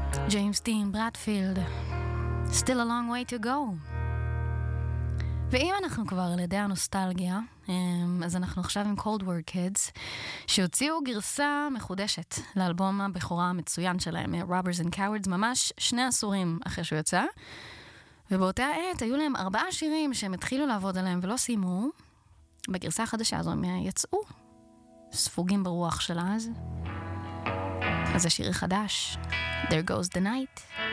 ג'יימס דין ברדפילד, Still a long way to go. ואם אנחנו כבר על ידי הנוסטלגיה, אז אנחנו עכשיו עם Cold War Kids, שהוציאו גרסה מחודשת לאלבום הבכורה המצוין שלהם, Robbers and Cowards, ממש 2 עשורים אחרי שהוא יצא, ובאותה עת היו להם 4 שירים שהם התחילו לעבוד עליהם ולא סיימו. בגרסה החדשה הזו הם יצאו ספוגים ברוח של אז. אז השיר חדש, There Goes the Night.